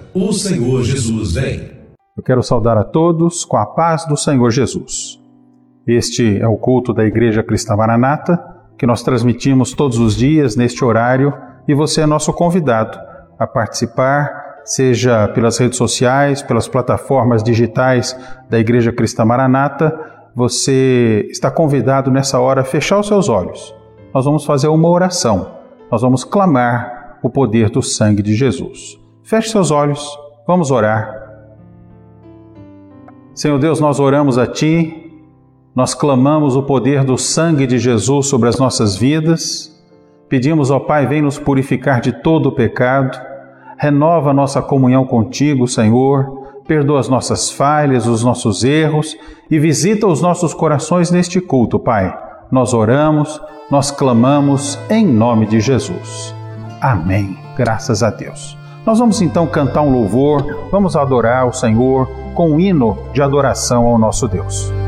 O Senhor Jesus vem. Eu quero saudar a todos com a paz do Senhor Jesus. Este é o culto da Igreja Cristã Maranata, que nós transmitimos todos os dias neste horário, e você é nosso convidado a participar, seja pelas redes sociais, pelas plataformas digitais da Igreja Cristã Maranata. Você está convidado nessa hora a fechar os seus olhos. Nós vamos fazer uma oração, nós vamos clamar o poder do sangue de Jesus. Feche seus olhos, vamos orar. Senhor Deus, nós oramos a Ti, nós clamamos o poder do sangue de Jesus sobre as nossas vidas, pedimos ao Pai, vem nos purificar de todo o pecado, renova a nossa comunhão contigo, Senhor, perdoa as nossas falhas, os nossos erros e visita os nossos corações neste culto, Pai. Nós oramos, nós clamamos em nome de Jesus. Amém. Graças a Deus. Nós vamos então cantar um louvor, vamos adorar o Senhor com um hino de adoração ao nosso Deus.